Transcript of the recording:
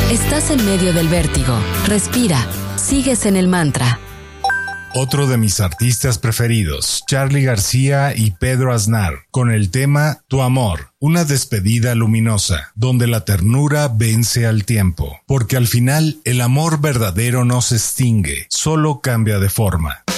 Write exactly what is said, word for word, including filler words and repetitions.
Estás en medio del vértigo. Respira. Sigues en el mantra. Otro de mis artistas preferidos, Charly García y Pedro Aznar, con el tema Tu Amor, una despedida luminosa, donde la ternura vence al tiempo, porque al final el amor verdadero no se extingue, solo cambia de forma.